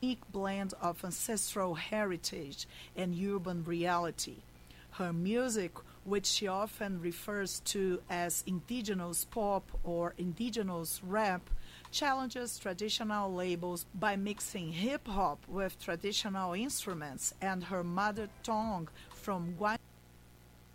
unique blend of ancestral heritage and urban reality. Her music, which she often refers to as indigenous pop or indigenous rap, challenges traditional labels by mixing hip hop with traditional instruments and her mother tongue from